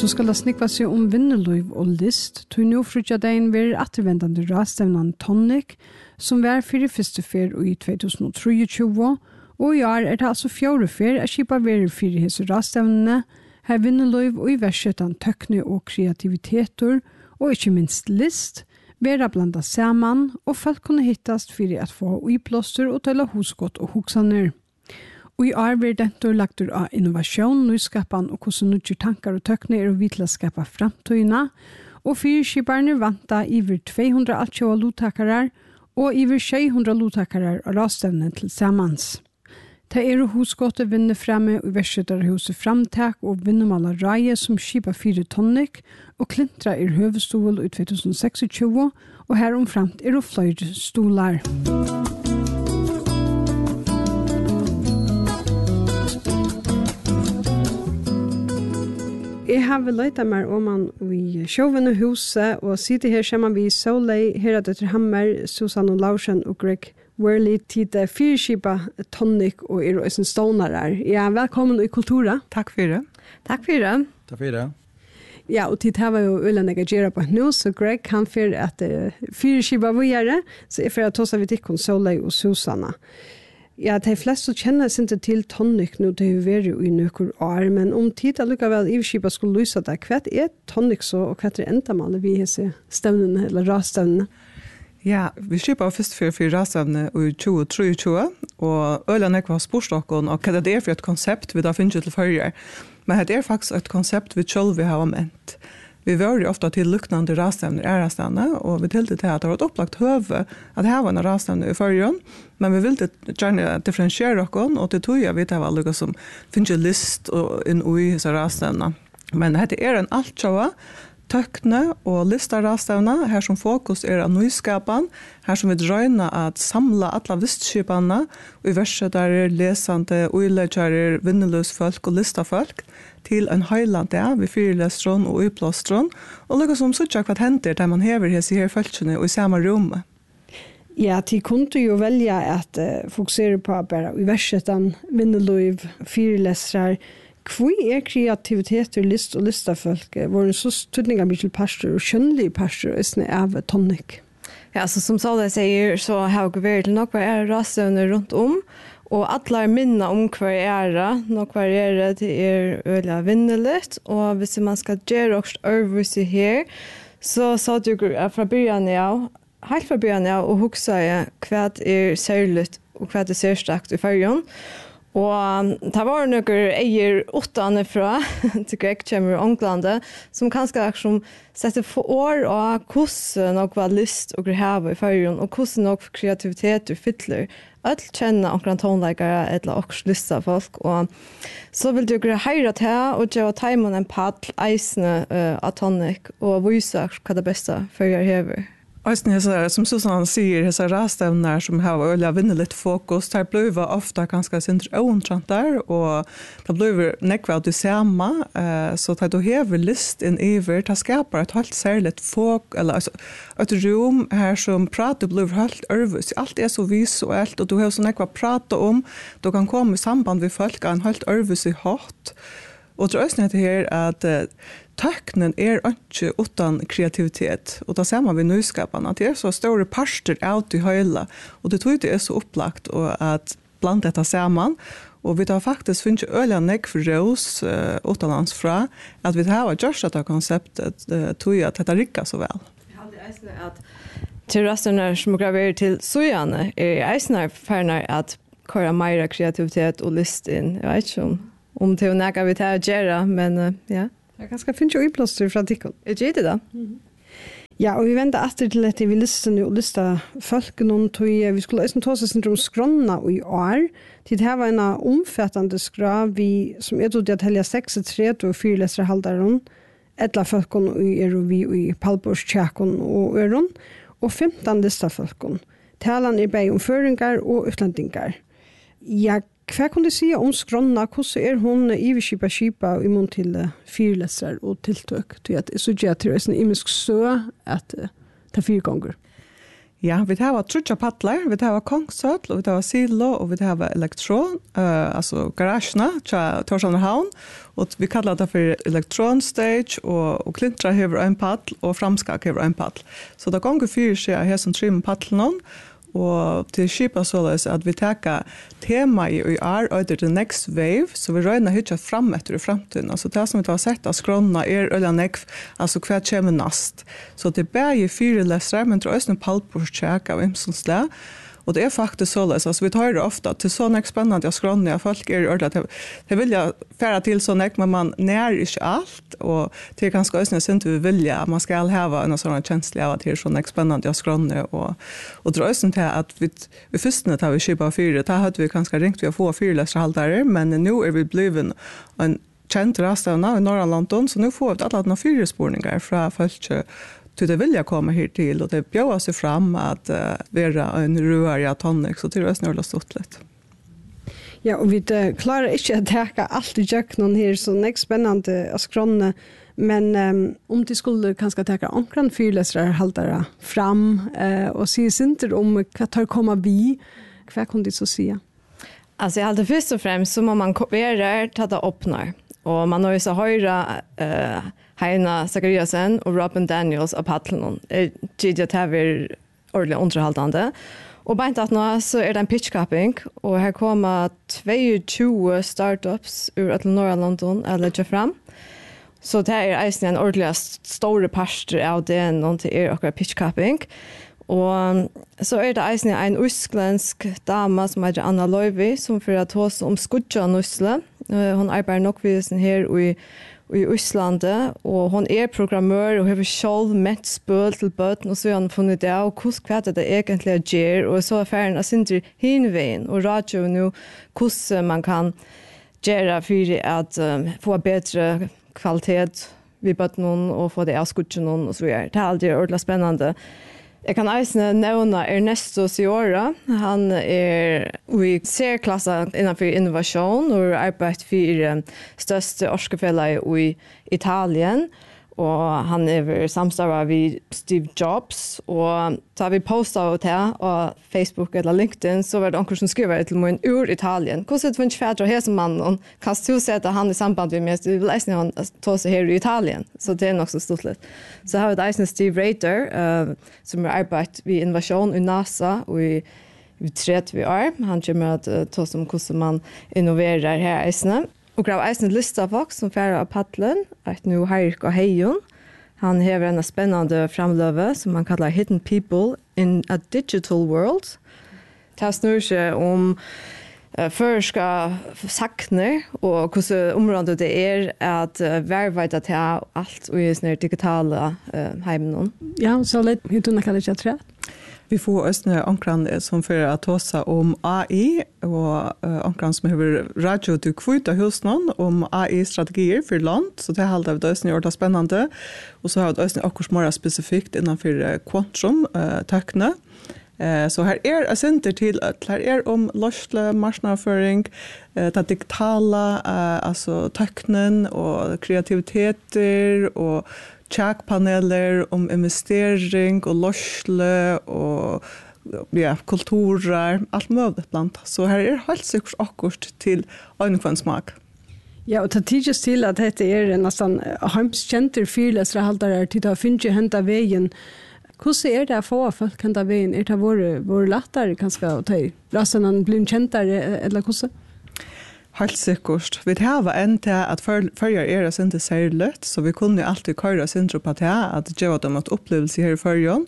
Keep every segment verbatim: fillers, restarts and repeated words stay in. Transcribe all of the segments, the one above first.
så skal det snikva seg om vinnerløyv og list, til nå frutja dagen vil attervendende rastevnan Tonic, som var fyrir første fer i to tusen og tjuetre, og i år er det altså fjore fer at skipa være fyrir hese rastevnene, her vinnerløyv og i versetan tøkne og kreativiteter, og ikke minst list, være blanda saman, og folk kunne hittast fyrir at få uiplåster og tøyla hosgått og hoksaner. Og i år blir dentur lagtur av innovasjon, nyskapan og hvordan nødger tankar og tøkne er å vitla skapa framtøyna, og fyrskiparne vanta iver to hundre og tjue lottakarar og iver sju hundre lottakarar av rastevnen til samans. Det er hosgåtte vinner fremme og versettarhuset framtak og vinnermala Raje som skipa fire Tonic og klintra er høvestol i to tusen og tjueseks, og her omframt er flere stolar. Jeg har vel løyta meg om man i sjåvende huset, og sitter her sammen vi Solei, her er Døtter Hammer, Susanne Larsen og Greg Worley til det fyrskipa Tonic og er også stånar her. Ja, velkommen i Kultura. Takk for det. Takk for det. Takk for det. Ja, og tid her var jo Ulla negagera på nå, så Greg kan for at uh, fyrskipa var gjøre, så jeg får ta seg vidt ikke Solei og Susanne. Ja, de fleste kjenner seg ikke til Tonic nå, det har vært i noen år, men om tid allikevel i skipa skulle løse det, hva er Tonic så, og hva er endamålet vi har sett stevnene, eller rastevnene? Ja, vi skipa først for for rastevnene i tjue tjuetre, og Ølene var sportstokken, og hva det er for et konsept vi da finner til førjer. Men det er faktisk et konsept vi selv vil ha ment. Vi var jo ofta til luknande rastevner er rastevner, og vi tilte til at det var et opplagt høve at det var en rastevner i førjen, men vi ville gjerne differensiere oss, og til tog jeg vet jeg var noe som finner list og inn i disse rastevner. Men dette er en alt sjåa, tøkne og lista rastevner, her som fokus er av nyskapen, her som vi drøyner at samla alle vistskipene, og i verset der er lesende, uileggjere, vinnerløsfolk og listafolk, til en høyland ja, vi fyrlestron og uplåstron, og lukka som suttja hva henter der man hever hese her følelsene og i samme rommet. Ja, de kunne jo velge at uh, fokusere på bare i versetan, vinnerløyv, fyrlestrar. Hvor er kreativitet og list og listafolk? Var det så støtninger mye til pastor og kjønnelige pastor av Tonic? Ja, så som Solveig sier, så har vi vært til nok hver er rastevner rundt om, og alle er minne om hver er det, nok hver er det til er øyla vinnerligt, og hvis man skal gjøre også øvelse her, så sa du fra byen av, helt fra byen av, og huksa jeg hva er særligt og hva er særstakt i fargen. Og det var noen eier åttene fra til Greg kommer i Ånglande, som kanskje som setter for år av hvordan noe var lyst og grehave i fargen, og hvordan noe kreativitet og fytler. Alt kjenner omkring tonleggere eller også lyst av folk. Og så vil du greie til og gjøre timen en paddel eisende uh, av Tonic og vise hva det beste før jeg hever. Eisen hesa, som Susanne sier, hesa rastevner som har øyla vinnerligt fokus, der blir ofta ganske sindre åntrant der, og det blir nekva av det samme, eh, så det du hever list inn iver, det skapar et helt særligt fok, eller altså, et rom her som prater blir helt ørvus, alt er så visuelt, og du har så nekva prata om, du kan komme i samband med folk av en helt ørvus i hatt, og det er også nødt her at uh, tøknen er ikke utan kreativitet, og da ser man ved nyskapene at det er så store parster ut i høyla, og det tror jeg det er så opplagt og at blant dette sammen, og vi tar faktisk finner øyla nekk for rås uh, utenlands fra, at vi har gjort dette konseptet, uh, tror jeg at dette rikker så vel. Jeg hadde eisende at til rastene som graverer til sojane, er eisende ferner at kører mer kreativitet og lyst inn, jeg vet ikke om om det er noe vi tar å gjøre, men uh, ja. Jeg kan skal finne jo uiplåster fra tikkene. Er det det da? Mm-hmm. Ja, og vi venter etter til at vi lister og lister folk noen tog. Vi skulle også ta oss om skrønene i år. Det her var en omfattende skrav vi, som er til at helge seksogtretti og fyrlesere halvderen, etla folkene i er og vi i Palborskjækken og Øren, og femten lister folkene. Talene er bare om føringer og utlendinger. Ja, hva kan du si om skrønene? Hvordan er hun iverskipa skipa i mån til fyrlesere og tiltøk? Til at jeg synes at det er en imisk sø at det er fire ganger. Ja, vi har trutja paddlar, vi har kongsøtl, og vi har silo, og vi har elektron, uh, altså garasjene, til Torshavn havn, og vi kallar det for elektron stage, og, og Klintra hever en paddel, og Framskak hever en paddel. Så det gonger fyra seg her som trim paddelen, og til skipa såleis at vi teker tema i og er under the next wave, så vi røyner hitja fram etter i framtiden. Altså det som vi har sett av skrona er øyla nekv, altså hva kommer nast. Så det er bare fire lesere, men det er også en palporskjek av imsonsle. Och det är faktiskt så läs alltså vi tar det ofta till såna spännande jag skrånna folk är ordentligt att det vill jag färra till såna men man när inte allt och det är ganska ösnä synd vi vill ja man ska ha en sån känsla av att det är såna spännande jag skrånna och och dra ösnä till att vi vi förstår att vi köpa fyra då hade vi ganska ringt vi få fyra läsarhållare men nu är vi blivit en känd rastavna i norra London så nu får vi alla fyra spårningar från folk till det vill jag komma hit till och det bjöd sig fram att uh, vara en röriga tonic så till det är snurrligt stort lite. Ja, och vi uh, klarar inte att täcka allt i köknen här så det är spännande att skrona men um, om det skulle kanske täcka ankran fyrläsare haltare fram uh, och se inte om vad tar komma vi vad kan det så säga? Alltså jag hade först och främst så må man kopiera ta det öppnar och man har ju så höra uh, Heina Zachariasen och Robin Daniels av Paddlen. Det är det ordentligt underhållande. Och bara inte att nu så är det en pitchcapping och här kommer tjugo startups ur norra London att lägga fram. Så det är alltså en ordentlig stor parster av det någon till er och pitchcapping. Och så är det alltså en utländsk dama som heter Anna Löövi som för att hos om skutja nusle. Hon arbetar nog vid sin här i i Østlandet, og hon er programmør og har selv mett spøl til bøten, og så har han funnet det av hvordan det egentlig gjør, og så er ferden av sin hinveien, og radio nu hvordan man kan gjøre for at um, få bedre kvalitet vid bøten og få det av skudgen og så videre. Det er alltid ordentlig spennende. Jeg kan eisne nevna Ernesto Ciora. Han er i C-klasse innenfor innovasjon og arbeider for største orskefellet i Italien. Og han er samstarvet ved Steve Jobs. Og så har vi postet det på Facebook eller LinkedIn, så var det noen som skriver til meg ur Italien. Hvordan er det for en fædre her som mann? Kan du se at han i samband med meg? Du vil eisne han ta seg her i Italien. Så det er nok så stort litt. Så har vi eisne Steve Rader, uh, som har arbeidet ved innovasjon i NASA og i, i trettio år. Han kommer til å ta som hvordan man innoverer her eisne. Og grav eisen lista folk som færer av Paddlen, et nu Heirik og Heijon. Han hever en spennende framløve som man kallar Hidden People in a Digital World. Det snur seg om uh, førska sakner og hvordan området det er at uh, verveida til alt og i sånne digitale uh, heimen. Ja, så litt hittunna kallar jeg tre. Vi får östnö ankran som för att tala om A I och uh, ankran som har radio till kvita husnån om A I-strategier för land. Så det halda vi östnö gjort det spännande. Och så har vi östnö också mer specifikt innanför uh, quantum uh, tekne. Uh, så här är jag center till att här är om lösle marknadsföring, uh, det digitala, uh, alltså teknen och kreativiteter och checkpaneler om investering och lösle och ja, kulturer, allt möjligt bland. Så här är helt säkert akkurat till en smak. Ja, och det tids till att det är nästan hemskänter fyrläsarhållare till att finna hända vägen. Hur är det att få folk hända vägen? Är det vår, vår lättare kanske att ta i? Rasten blir käntare eller hur? Helt sikkert. Vi har en til at førjer er oss ikke særlig, så vi kunne alltid køyre oss intro på det, at det gjør dem et opplevelse her i førjen.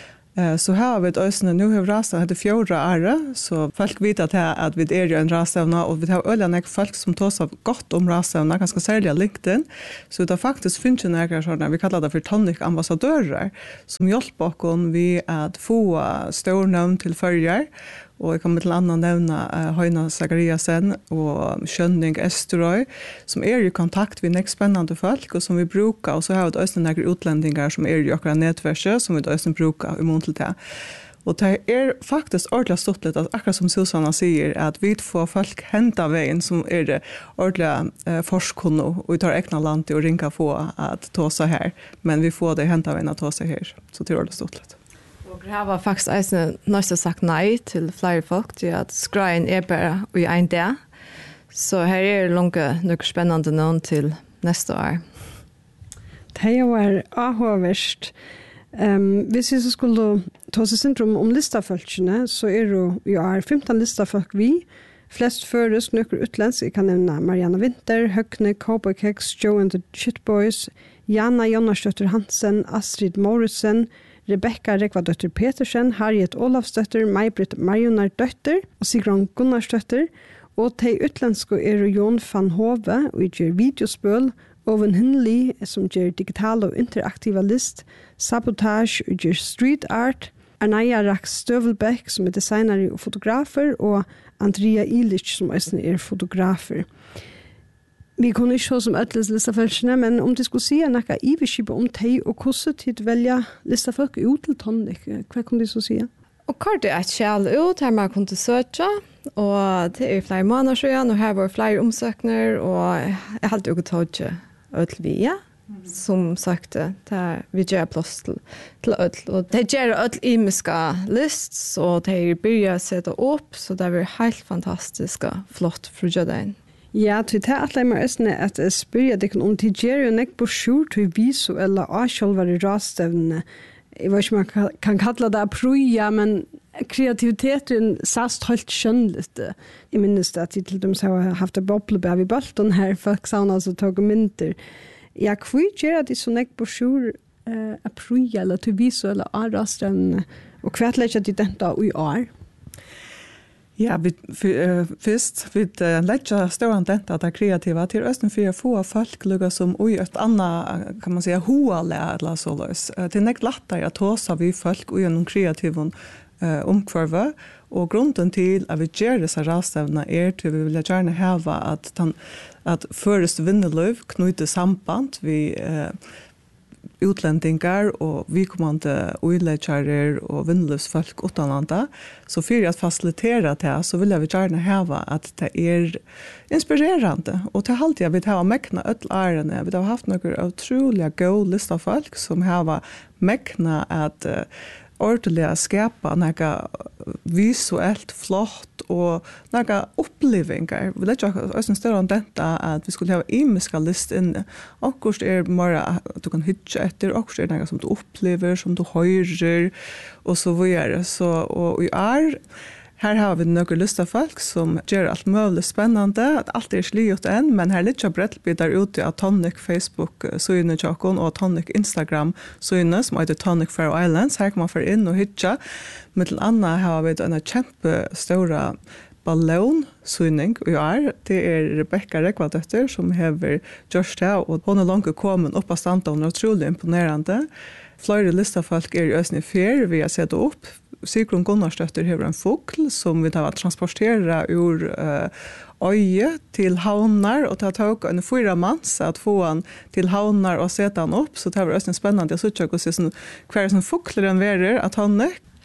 Så har vi et øsne, nå har vi rasen etter fjorda ære, så folk vet at, at vi er en rastavna, og vi har øyne folk som tar seg godt om rastavna, ganske særlig av LinkedIn. Så det faktisk finnes noen sånne, vi kallar det for tonic-ambassadører, som hjelper oss ved at få størnavn til førjer, og jeg kommer til annan nevna uh, Heina Zachariasen og Skjønning Esterøy, som er i kontakt med nek spennende folk, og som vi brukar, og så har vi også noen utlendingar som er i akkurat nettverket, som vi også brukar i mån til det. Og det er faktisk ordentlig stort litt, at akkurat som Susanna sier, at vi får folk henta veien som er ordentlig uh, forskunno, og vi tar egna land til å ringa få at ta seg her, men vi får det henta veien at ta seg her, så det er ordentlig stort litt. Och det var faktiskt en nästan sagt nej till fler folk till att skräin är bara i en dag. Så här är det långt mycket spännande någon till nästa år. Det var avhåverst. Um, hvis vi skulle ta seg syndrom om listafolkene, så er det jo er femton listafolk vi. Flest føres nøkker utlands. Jeg kan nevne Marianne Winter, Høgne, Cowboy Keks, Joe and the Shitboys, Jana Jonasdøtter Hansen, Astrid Morrison, Rebecca Rekvadøtter Petersen, Harriet Olafsdøtter, May-Britt Marionar-døtter og Sigrun Gunnarsdøtter. Og de utlandske er Jon van Hove, og gjør videospøl, Owen Hinley, som gjør digital og interaktiva list, Sabotage, og gjør street art, Arnaya Rax Støvelbæk, som er designer og fotografer, og Andrea Illich, som også er fotografer. Vi kunne ikke se som øtles listafølsene, men om de skulle si noe iverskip om de, og hvordan de velger listafølk ut til Tonic, hva kunne de så si? Och kort är ett kjell ut här man kunde söka och det är flera månader sedan och här var flera omsökningar och jag hade ju tagit öll via som sagt där vi gör plats till till öll och det gör öll imiska lists så det börjar sätta upp så det blir helt fantastiska flott frujaden. Ja, til det at jeg må østene at jeg spør deg om til gjør jo nekk på skjort til viso eller avkjølvare rastevnene. Jeg vet ikke om man kan kalla det prøya, men kreativiteten sast helt skjønnligt. Jeg minnes det at jeg til dem har haft en boblebæv i bolten her, folk sa altså tog mynter. Ja, hva gjør det så nekk på skjort uh, prøya eller til viso eller rastevnene, og hva legger de dette i år? Ja, vi uh, först vi uh, lägger stora denta att kreativa till östen för att få folk lugga som oj ett annat kan man säga hoala eller så lös. Uh, det är näkt lättare att ta så vi folk och genom kreativon uh, omkvarva och grunden till att vi gör dessa rastavna är till vi vill gärna häva att tan, att först vinnelöv knyta samband vi uh, utlendingar och vi kommande oilecharer och vinnlösfolk utanlanda. Så för att facilitera det så vill jag vi gärna häva att det är inspirerande. Och till allt jag vill ha mäkna öll ärene. Vi har haft några otroliga god lista folk som har mäkna att uh, ordentligt skapa några visuellt flott och några upplevelser. Vi lägger oss en större detta att vi skulle ha imiska list inne. Och kurs är bara att du kan hitcha efter och är något som du upplever, som du hör och så vidare. Så och i är här har vi några lista folk som gör allt möjligt spännande. Att allt är sliot än, men här lite brettbitar ute av Tonic Facebook syne chakon och Tonic Instagram syne som heter Tonic Faroe Islands. Här kan man få in och hitcha. Mittel anna har vi en kämpe stora ballonsyning och är det är Rebecca Rekvadøtter som har gjort det och hon är långt kommen upp av standa och otroligt imponerande. Flera lista folk är i ösning fyr vi har sett upp. Sigrun Gunnarsdøtter har en fågel som vi har transportera ur uh, øye til havnar och ta tag en fyra mans att få han till havnar och sätta han upp så det var också spännande jag såg också sån kvar som fågeln verer att han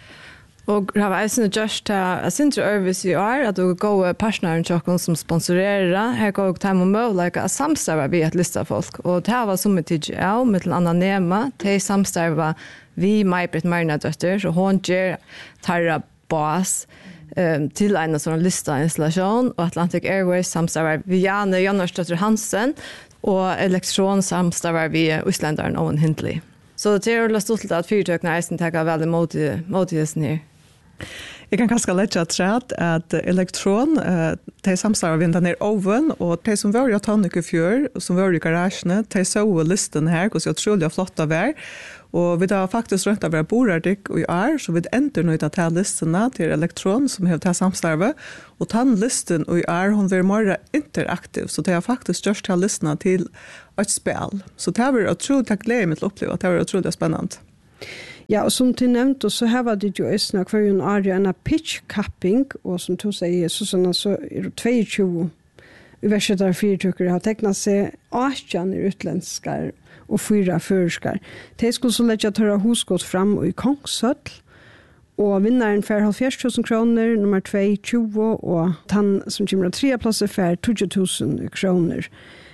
och det var en just a center service you are att du gå partnern chocken som sponsorerar här går time och mo like a samstarva vi att lista folk och det var som ett T G L med en annan nema till samstarva vi May-Britt Marionar-døtter så hon ger tarra bas um, till en sån lista installation och Atlantic Airways samstarvar vi Jana Jonasdøtter Hansen och Elektron samstarvar vi Islandaren Owen Hindley. Så det är det stort att fyrtökna eisen tackar väldigt mot mot just nu. Jag kan kanske lägga träd att Elektron eh de samstarvar vi den är oven och de som var jag Tonic i fjör som var i garagen de så listan här och så otroligt flotta vär och vi har faktiskt rätt att vara borardik och är så vi ändrar nu att ta listorna till Elektron som har ta samstarva och ta listen och är hon var mer interaktiv så det har faktiskt just ta listorna till ett spel så det var otroligt tacksamt att uppleva det var otroligt spännande. Ja, og som du nevnte, så her var det jo også hver en area en pitch capping, og som du sier, så, sånn, så er det tjueto universiteter og fyrtrykkere har teknet seg åttjan i utlenskar og fyra førskar. De skulle så legge tørre hosgått fram i Kongsøtl, og vinneren får halvfjerds tusen kroner, nummer to tjue, og han som kommer av tre plasser får tjue tusen kroner.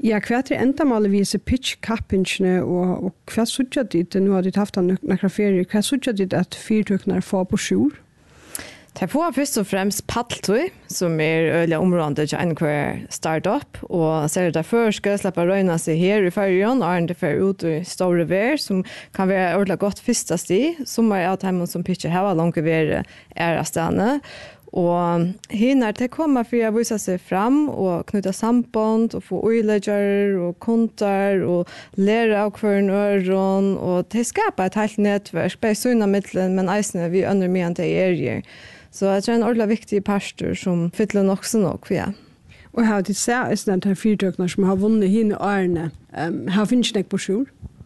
Ja, hva er endamålet vise pitch-kappingene, og, og hva sørger dit, nå har de haft noen ferie, hva sørger dit at fyrtøkene får på sjur? Det får først og fremst Paddletøy, som er øyelig området til en hver startup, og så er det derfor skal jeg slippe røyne seg her i ferien, og er det for ut i store vær, som kan være ordentlig godt første sti, som er av dem som pitcher her, langt vær er av stedene. Og hinner til kommer for å vise seg fram og knytte samband og få øyelegger og kontar og lære av hver øren, og til skape et helt nettverk, bare sønne midtelen, men eisene vi under med en til erier. Så jeg tror det er en ordentlig viktig pastor som fyller nok så nok, ja. Og her til seg er det de fyrtøkene som har vunnet henne årene. Um, her finnes ikke på sjur?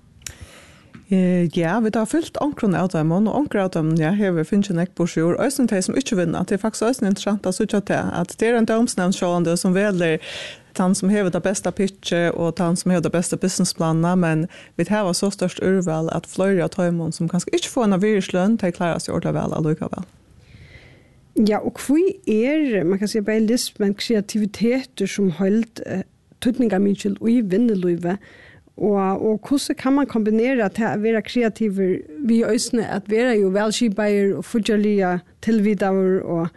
Eh, ja, vi har fyllt omkring av dem, og omkring av dem, ja, har vi finnes ikke på sjur. Og det som ikke vinner, det er faktisk også interessant å sitte til, at det er en domsnevnsjående som velger han som har det bästa pitchet och han som har det bästa businessplanen, men vi har så störst urval att flöja av töjmon som kanske inte får en virslön till att klara sig ordentligt väl allika väl. Ja, og hva er, man kan si bare list, men kreativiteter som holdt uh, tøtninger mye i vinnerløyve, og, og hvordan kan man kombinere til å være kreativer vi øsne, at være jo velskipeier og fortjellige tilvidere og,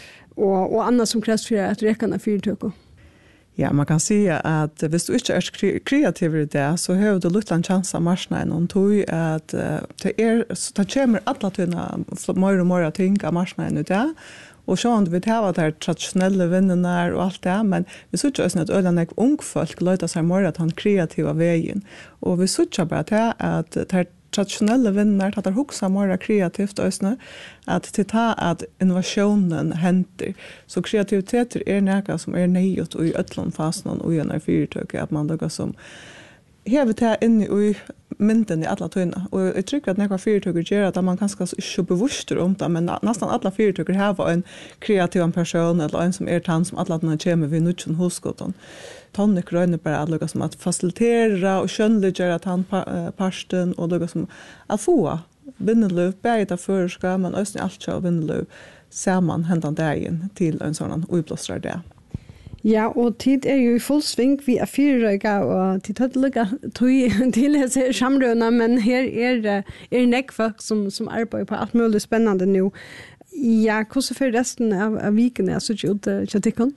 og, og annet som kreves for at rekene fyrtøkker? Ja, man kan si at hvis du ikke er kreativ i det, så har du litt en chans av marsjen, og tog at det, er, det kommer alle tøyene mer og mer ting av marsjen i det, og så vi har de tradisjonelle vinnene og alt det, men vi synes også at øyne ung folk løter seg mer at han kreative veien, og vi synes bare til at det traditionella vinnar att huxa mer kreativt ösnä att titta att innovationen händer så kreativitet är något som är nytt och i öllon fasen och i en företag att man då som här vet jag in i mynten i alla tøyna och jag tycker att några företag gör att man kanske inte bevisst om det men nästan alla företag har en kreativ person eller en som är tant som alla den kommer vi nutchen hoskoton Tonic røyner bare at lukka som at facilitera og skjønnliggjøre at han parsten og lukka som at få vinnerløv, begge føreska, men også alt kjøy vinnerløv sammen hendan dagen til en sånn uiblåstrar det. Ja, og tid er jo i full sving vi er fyrrøyga, og tid har lukka tog til disse samrøyna, men her er, er nekfolk som, som arbeider på alt mulig spennende nå. Ja, hvordan for resten av, av vikene er så ikke ut til tikkene?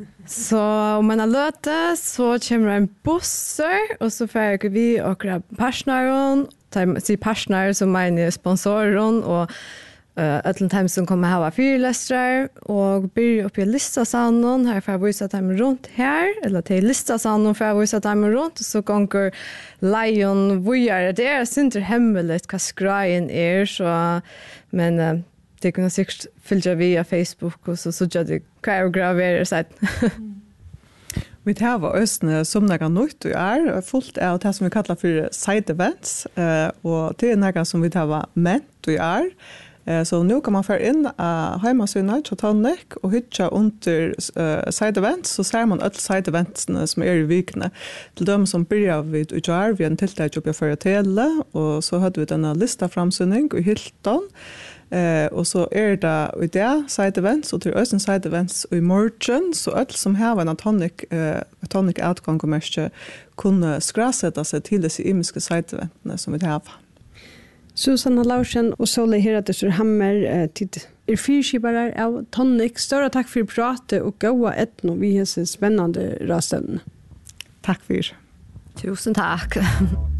Så om man har løte, så kommer en busser, og så får vi akkurat personeren, sier personer som mener sponsoren, og uh, et eller annet som kommer her av fyrlestere, og blir oppe i listasannen, her får jeg vise dem rundt her, eller til listasannen får jeg vise dem rundt, og så ganger leien vujer. Det er synder hemmelig hva skreien er, så, men uh, det kunne sikkert fylja via Facebook, og så sådja det hva er å gravere seg. Vi tar var østene som nega nytt og er fullt av det som vi kallar for side events, og det er nega som vi tar var ment og er. Så nu kan man få inn av heimasynet til Tonic og hytja under side events, så ser man alle side eventsene som er i vikene. Til dem som byrja vid utjar, vi har en tiltak oppe for tele, og så hadde vi denne lista framsynning i Hilton, Eh, och så är det i det side events och till östen side events i morgon så allt som har en tonic eh tonic outgång och måste kunna skrasätta sig till det imiska side eventna som vi har. Susanna Larsen och Solle Heratus Hammer eh, till er fyrskipare av tonic. Stora tack för pratet och goa etno vi har så spännande rasten. Tack för. Tusen tack.